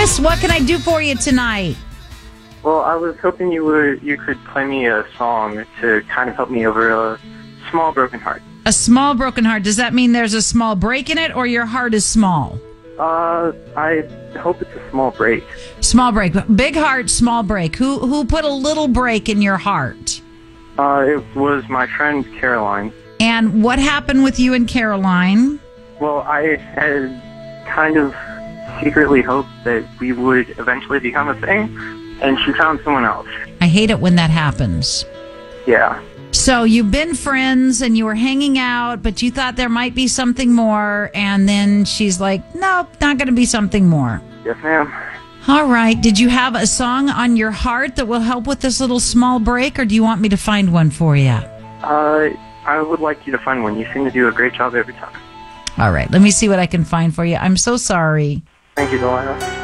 Chris, what can I do for you tonight? Well, I was hoping you could play me a song to kind of help me over a small broken heart. A small broken heart. Does that mean there's a small break in it, or your heart is small? I hope it's a small break. Small break. Big heart, small break. Who put a little break in your heart? It was my friend Caroline. And what happened with you and Caroline? Well, I had kind of secretly hoped that we would eventually become a thing, and she found someone else. I hate it when that happens. Yeah. So you've been friends and you were hanging out, but you thought there might be something more, and then she's like, nope, not going to be something more. Yes, ma'am. All right. Did you have a song on your heart that will help with this little small break, or do you want me to find one for you? I would like you to find one. You seem to do a great job every time. All right. Let me see what I can find for you. I'm so sorry. Thank you, Delilah.